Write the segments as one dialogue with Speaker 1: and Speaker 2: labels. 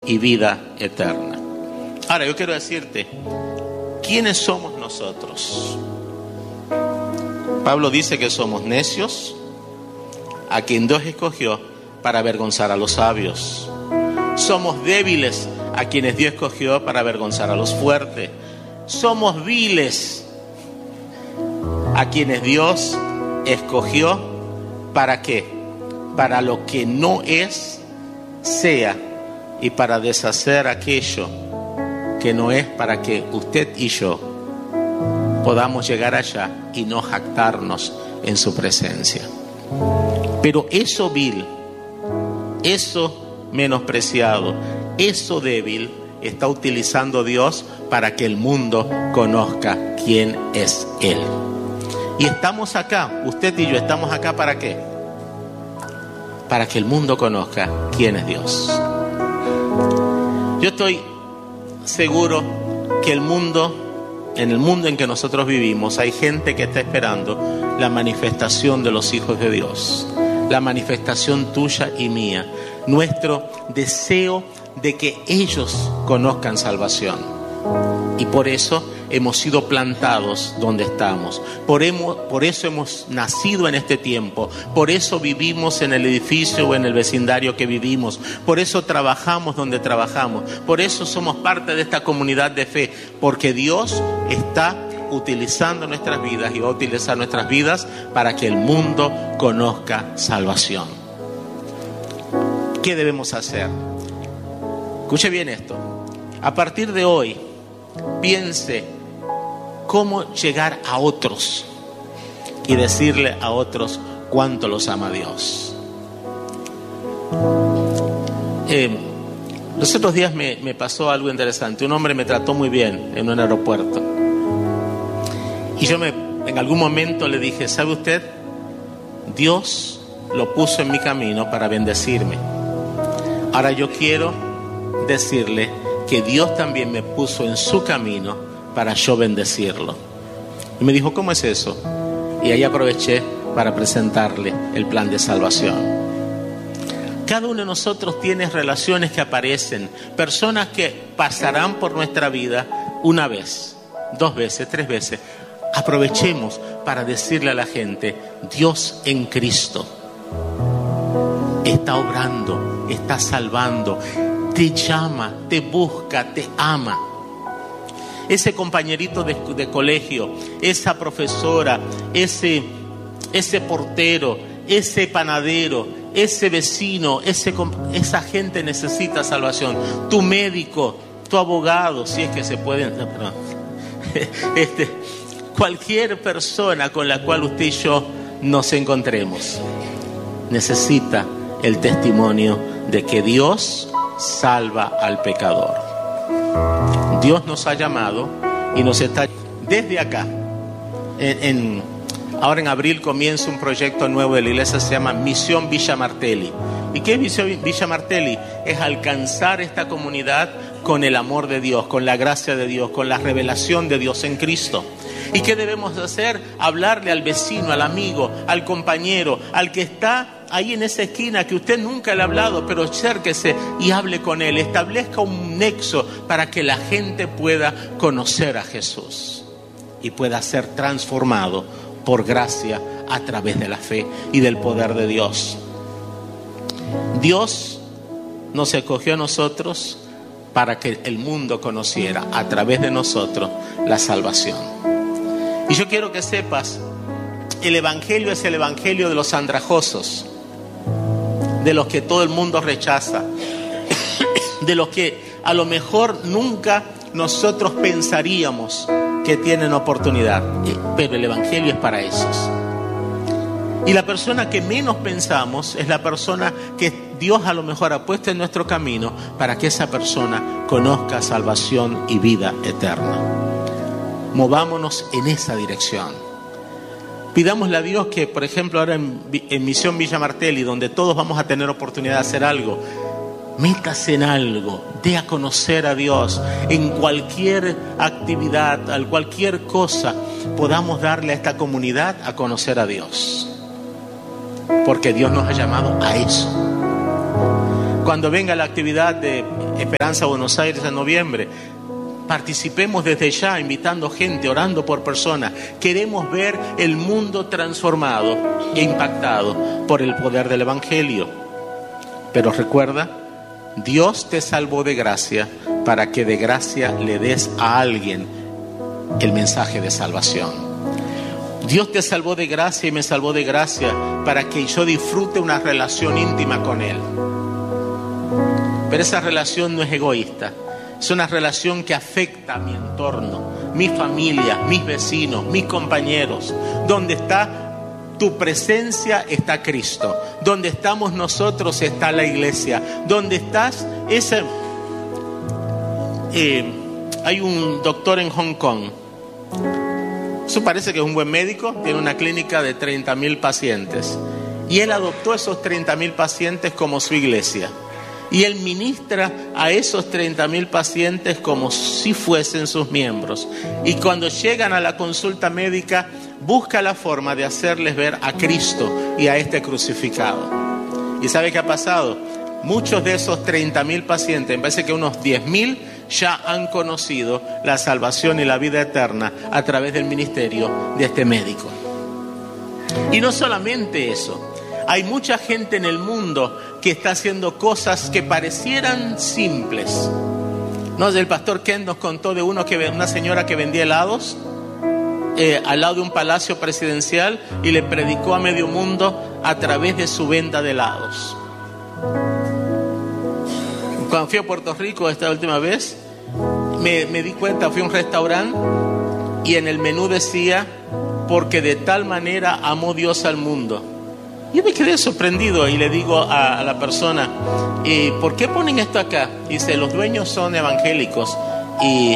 Speaker 1: y vida eterna. Ahora yo quiero decirte, ¿quiénes somos nosotros? Pablo dice que somos necios, a quien Dios escogió para avergonzar a los sabios. Somos débiles, a quienes Dios escogió para avergonzar a los fuertes. Somos viles, a quienes Dios escogió ¿para qué? Para lo que no es, sea, y para deshacer aquello que no es, para que usted y yo podamos llegar allá y no jactarnos en su presencia. Pero eso vil, eso menospreciado, eso débil, está utilizando Dios para que el mundo conozca quién es Él. Y estamos acá, usted y yo estamos acá ¿para qué? Para que el mundo conozca quién es Dios. Yo estoy seguro que en el mundo en que nosotros vivimos, hay gente que está esperando la manifestación de los hijos de Dios, la manifestación tuya y mía, nuestro deseo de que ellos conozcan salvación. Y por eso hemos sido plantados donde estamos. Por eso hemos nacido en este tiempo. Por eso vivimos en el edificio o en el vecindario que vivimos. Por eso trabajamos donde trabajamos. Por eso somos parte de esta comunidad de fe. Porque Dios está utilizando nuestras vidas y va a utilizar nuestras vidas para que el mundo conozca salvación. ¿Qué debemos hacer? Escuche bien esto. A partir de hoy, piense cómo llegar a otros y decirle a otros cuánto los ama Dios. Los otros días me pasó algo interesante. Un hombre me trató muy bien en un aeropuerto. Y yo en algún momento le dije, ¿sabe usted? Dios lo puso en mi camino para bendecirme. Ahora yo quiero decirle que Dios también me puso en su camino para yo bendecirlo. Y me dijo, ¿cómo es eso? Y ahí aproveché para presentarle el plan de salvación. Cada uno de nosotros tiene relaciones que aparecen, personas que pasarán por nuestra vida una vez, 2 veces, 3 veces. Aprovechemos para decirle a la gente, Dios en Cristo está obrando, está salvando, te llama, te busca, te ama. Ese compañerito de colegio, esa profesora, ese portero, ese panadero, ese vecino, esa gente necesita salvación. Tu médico, tu abogado, si es que se pueden, perdón. Cualquier persona con la cual usted y yo nos encontremos necesita el testimonio de que Dios salva al pecador. Dios nos ha llamado y nos está desde acá. Ahora en abril comienza un proyecto nuevo de la iglesia, se llama Misión Villa Martelli. ¿Y qué es Misión Villa Martelli? Es alcanzar esta comunidad con el amor de Dios, con la gracia de Dios, con la revelación de Dios en Cristo. ¿Y qué debemos hacer? Hablarle al vecino, al amigo, al compañero, al que está ahí en esa esquina que usted nunca le ha hablado, pero acérquese y hable con él. Establezca un nexo para que la gente pueda conocer a Jesús y pueda ser transformado por gracia a través de la fe y del poder de Dios. Dios nos escogió a nosotros para que el mundo conociera a través de nosotros la salvación. Y yo quiero que sepas, el evangelio es el evangelio de los andrajosos, de los que todo el mundo rechaza, de los que a lo mejor nunca nosotros pensaríamos que tienen oportunidad, pero el evangelio es para esos. Y la persona que menos pensamos es la persona que Dios a lo mejor ha puesto en nuestro camino para que esa persona conozca salvación y vida eterna. Movámonos en esa dirección. Pidámosle a Dios que, por ejemplo, ahora en Misión Villa Martelli, donde todos vamos a tener oportunidad de hacer algo, métase en algo, dé a conocer a Dios en cualquier actividad, cualquier cosa, podamos darle a esta comunidad a conocer a Dios. Porque Dios nos ha llamado a eso. Cuando venga la actividad de Esperanza Buenos Aires en noviembre, participemos desde ya, invitando gente, orando por personas. Queremos ver el mundo transformado e impactado por el poder del Evangelio. Pero recuerda, Dios te salvó de gracia para que de gracia le des a alguien el mensaje de salvación. Dios te salvó de gracia y me salvó de gracia para que yo disfrute una relación íntima con Él. Pero esa relación no es egoísta. Es una relación que afecta a mi entorno, mi familia, mis vecinos, mis compañeros. Donde está tu presencia está Cristo. Donde estamos nosotros está la iglesia. Donde estás, hay un doctor en Hong Kong. Eso parece que es un buen médico. Tiene una clínica de 30,000 pacientes. Y él adoptó esos 30,000 pacientes como su iglesia. Y él ministra a esos 30,000 pacientes como si fuesen sus miembros. Y cuando llegan a la consulta médica, busca la forma de hacerles ver a Cristo y a este crucificado. ¿Y sabe qué ha pasado? Muchos de esos 30,000 pacientes, me parece que unos 10,000, ya han conocido la salvación y la vida eterna a través del ministerio de este médico. Y no solamente eso. Hay mucha gente en el mundo que está haciendo cosas que parecieran simples. ¿No? El pastor Ken nos contó de una señora que vendía helados al lado de un palacio presidencial y le predicó a medio mundo a través de su venta de helados. Cuando fui a Puerto Rico esta última vez, me di cuenta, fui a un restaurante y en el menú decía: porque de tal manera amó Dios al mundo. Yo me quedé sorprendido y le digo a la persona: ¿por qué ponen esto acá? Dice: los dueños son evangélicos y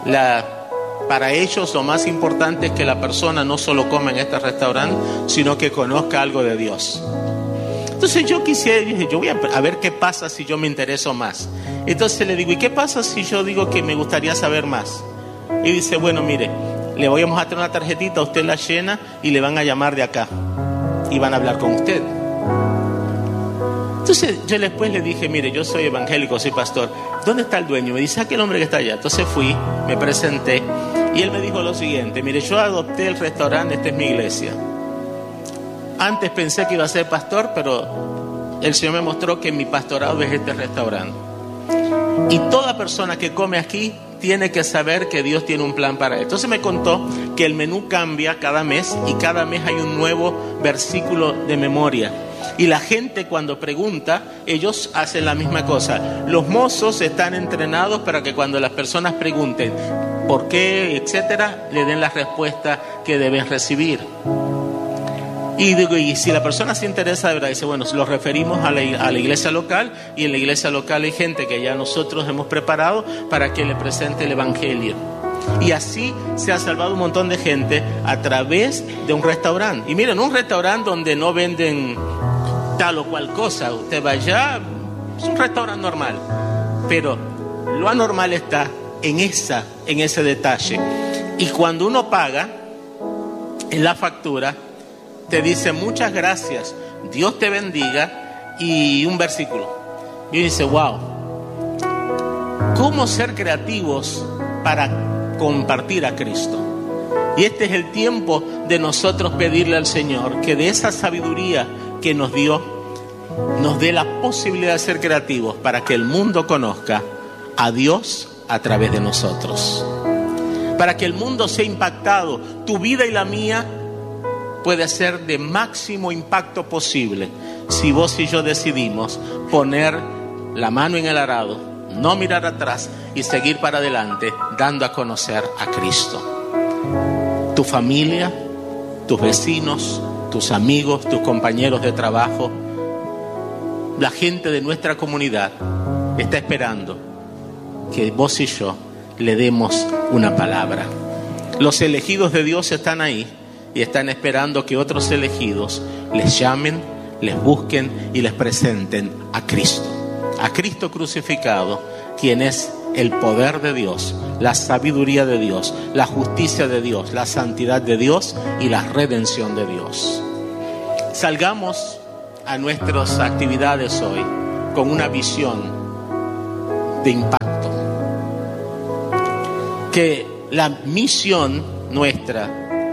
Speaker 1: para ellos lo más importante es que la persona no solo coma en este restaurante, sino que conozca algo de Dios. Entonces yo dije, yo voy a ver qué pasa si yo me intereso más. Entonces le digo: ¿y qué pasa si yo digo que me gustaría saber más? Y dice: bueno, mire, le vamos a traer una tarjetita, usted la llena y le van a llamar de acá. Y van a hablar con usted. Entonces yo después le dije: mire, yo soy evangélico, soy pastor. ¿Dónde está el dueño? Me dice: aquel hombre que está allá. Entonces fui, me presenté y él me dijo lo siguiente: mire, yo adopté el restaurante, esta es mi iglesia. Antes pensé que iba a ser pastor, pero el Señor me mostró que mi pastorado es este restaurante. Y toda persona que come aquí tiene que saber que Dios tiene un plan para él. Entonces me contó que el menú cambia cada mes y cada mes hay un nuevo versículo de memoria. Y la gente cuando pregunta, ellos hacen la misma cosa. Los mozos están entrenados para que cuando las personas pregunten por qué, etcétera, le den la respuesta que deben recibir. Y digo, y si la persona se interesa de verdad, dice: bueno, lo referimos a la iglesia local, y en la iglesia local hay gente que ya nosotros hemos preparado para que le presente el evangelio. Y así se ha salvado un montón de gente a través de un restaurante. Y miren, un restaurante donde no venden tal o cual cosa. Usted va allá, es un restaurante normal, pero lo anormal está en ese detalle. Y cuando uno paga en la factura, te dice: muchas gracias, Dios te bendiga, y un versículo. Y dice: wow, ¿cómo ser creativos para compartir a Cristo? Y este es el tiempo de nosotros pedirle al Señor que de esa sabiduría que nos dio, nos dé la posibilidad de ser creativos para que el mundo conozca a Dios a través de nosotros. Para que el mundo sea impactado, tu vida y la mía puede ser de máximo impacto posible si vos y yo decidimos poner la mano en el arado, no mirar atrás y seguir para adelante dando a conocer a Cristo. Tu familia, tus vecinos, tus amigos, tus compañeros de trabajo, la gente de nuestra comunidad está esperando que vos y yo le demos una palabra. Los elegidos de Dios están ahí y están esperando que otros elegidos les llamen, les busquen y les presenten a Cristo crucificado, quien es el poder de Dios, la sabiduría de Dios, la justicia de Dios, la santidad de Dios y la redención de Dios. Salgamos a nuestras actividades hoy con una visión de impacto. Que la misión nuestra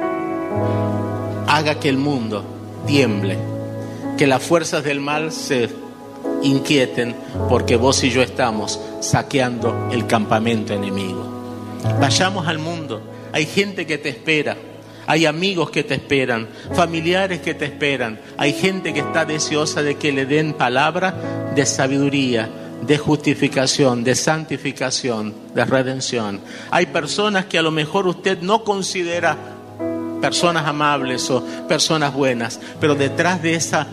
Speaker 1: haga que el mundo tiemble, que las fuerzas del mal se inquieten porque vos y yo estamos saqueando el campamento enemigo. Vayamos al mundo. Hay gente que te espera, hay amigos que te esperan, familiares que te esperan, hay gente que está deseosa de que le den palabra de sabiduría, de justificación, de santificación, de redención. Hay personas que a lo mejor usted no considera personas amables o personas buenas, pero detrás de esa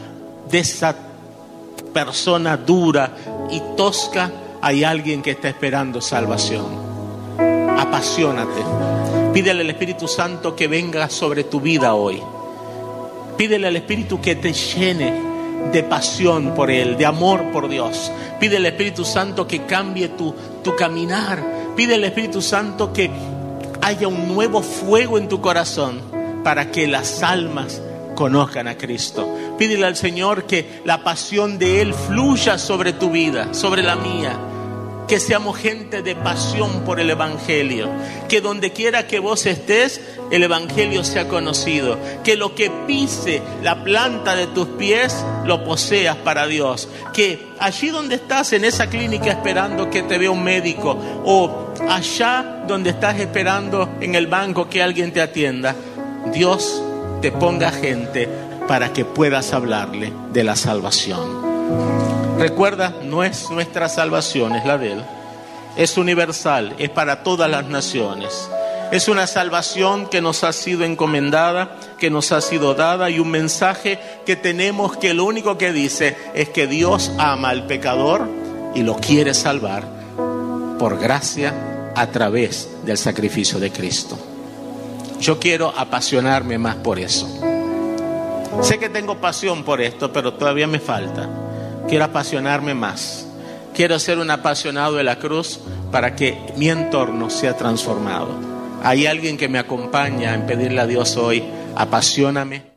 Speaker 1: persona dura y tosca hay alguien que está esperando salvación. Apasionate. Pídele al Espíritu Santo que venga sobre tu vida hoy. Pídele al Espíritu que te llene de pasión por Él, de amor por Dios. Pide al Espíritu Santo que cambie tu caminar. Pide al Espíritu Santo que haya un nuevo fuego en tu corazón para que las almas conozcan a Cristo. Pídele al Señor que la pasión de Él fluya sobre tu vida, sobre la mía. Que seamos gente de pasión por el Evangelio. Que donde quiera que vos estés, el Evangelio sea conocido. Que lo que pise la planta de tus pies, lo poseas para Dios. Que allí donde estás, en esa clínica esperando que te vea un médico, o allá donde estás esperando en el banco que alguien te atienda, Dios te ponga gente para que puedas hablarle de la salvación. Recuerda, no es nuestra salvación, es la de Él. Es universal, es para todas las naciones. Es una salvación que nos ha sido encomendada, que nos ha sido dada, y un mensaje que tenemos que lo único que dice es que Dios ama al pecador y lo quiere salvar por gracia a través del sacrificio de Cristo. Yo quiero apasionarme más por eso. Sé que tengo pasión por esto, pero todavía me falta. Quiero apasionarme más. Quiero ser un apasionado de la cruz para que mi entorno sea transformado. Hay alguien que me acompaña en pedirle a Dios hoy: apasioname